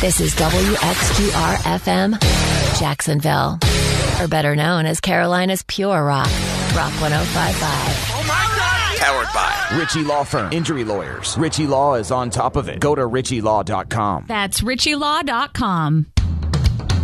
This is WXGR-FM, Jacksonville, or better known as Carolina's Pure Rock, Rock 105.5. Oh my God! Powered by Ritchie Law Firm. Injury lawyers. Ritchie Law is on top of it. Go to RitchieLaw.com. That's RitchieLaw.com.